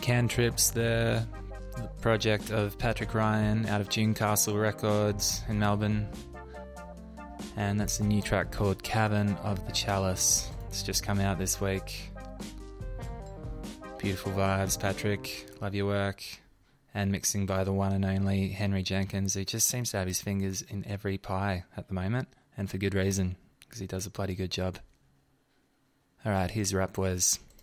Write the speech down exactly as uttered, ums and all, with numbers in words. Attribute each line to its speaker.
Speaker 1: Cantrips there, the project of Patrick Ryan out of Junecastle Records in Melbourne. And that's a new track called Cavern of the Chalice. It's just come out this week. Beautiful vibes, Patrick. Love your work. And mixing by the one and only Henry Jenkins, who just seems to have his fingers in every pie at the moment, and for good reason, because he does a bloody good job. Alright, here's Rap Wes.